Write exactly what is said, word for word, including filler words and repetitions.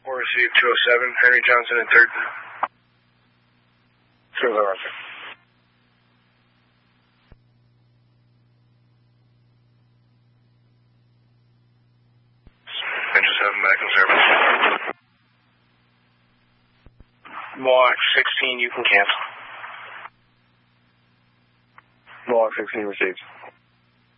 Four received, two oh seven, Henry Johnson in third. Through the Roger. I just have him back in service. Mohawk sixteen, you can cancel. Mohawk sixteen received.